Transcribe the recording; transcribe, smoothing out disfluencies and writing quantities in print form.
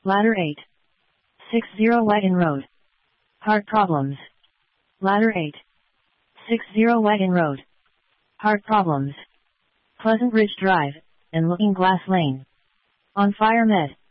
Ladder 8. 60 Wagon Road. Heart problems. Ladder 8. 60 Wagon Road. Heart problems. Pleasant Ridge Drive, and Looking Glass Lane. On Fire Med.